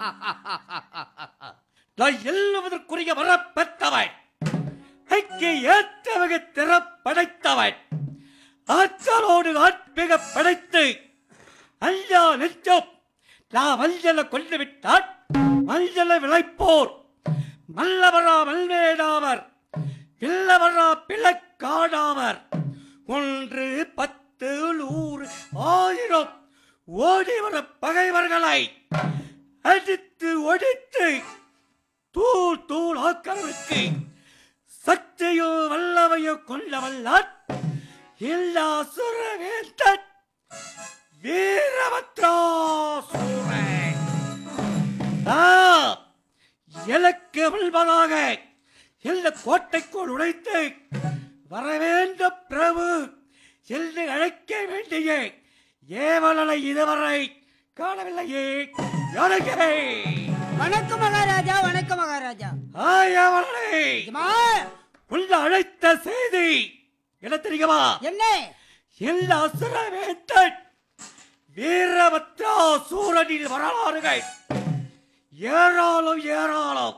நான் எல்லுவதற்குரிய வர பெற்றவன், கைக்கு ஏற்ற வகை திறப்படைத்தவன், ஆற்றலோடு ஆத்மிக படைத்து ஐயா நெஞ்சம் நான் மஞ்சளை கொண்டு விட்டால் மஞ்சளை விளைப்போர் மல்லவரா மல்வேடாவர் பில்லவரா பிளக்காடாவர். 1 10 100 1000 ஓடி வர பகைவர்களை அடித்து ஒடித்து தூள் தூள் ஆக்கிறவருக்கு சக்தியோ வல்லவையோ கொண்டவல்லான் எல்லா சுரவேந்தன் வீரபத்ராசூரன். எனக்கு முன்பதாக எல்ல கோட்டைக்குள் உடைத்து வரவேண்ட பிரபு என்று அழைக்க வேண்டிய ஏவலனை இதுவரை காணவில்லையே. வணக்கம் மகாராஜா, வணக்கம் மகாராஜா. உள்ள அழைத்த செய்தி என்ன தெரியுமா? என்ன? எல்லா அசுரவேந்தன் வீரபத்ராசூரனின் வரலாறுகள் ஏராளம் ஏராளம்.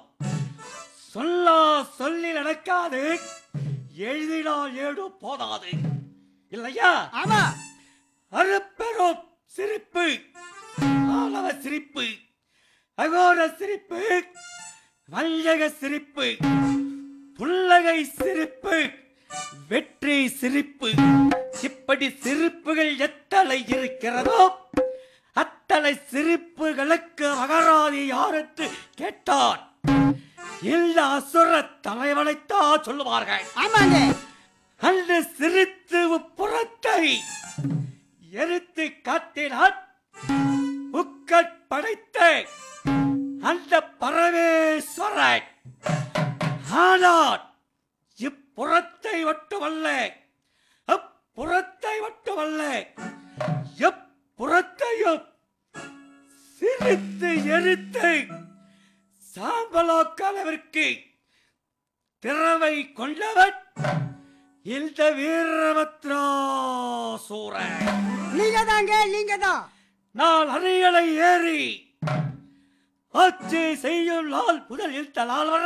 சொல்லி நடக்காது, எழுதினால் ஏடு போதாது இல்லையா? ஆமா. அருப்பெரும் சிரிப்பு, ஆணவ சிரிப்பு, அகோர சிரிப்பு, வஞ்சக சிரிப்பு, புல்லகை சிரிப்பு, வெற்றி சிரிப்பு, இப்படி சிரிப்புகள் எத்தனை இருக்கிறதோ அத்தனை சிரிப்புகளுக்கு மகாராணி யாரென்று கேட்டான். இல்ல அசுர தலைவனைத்தான் சொல்லுவார்கள். ஆமாங்க. அந்த சிரித்து புறத்தை எரித்து காட்டினான். உக்கட் படைத்த அந்த பரமேஸ்வரன். ஆனால் இப்புறத்தை மட்டுமல்ல, அப்புறத்தை மட்டுமல்ல, எப்புறத்தையும் சிரித்து எரித்து சாம்பலாக்கானவருக்கு திறமை கொண்டவன் இந்த வீரபத்ராசூரன். நீங்க தாங்க, நீங்க தான். நான் அறைகளை ஏறி ஆட்சி செய்யும் நாள் முதல் இந்த நாள் வரை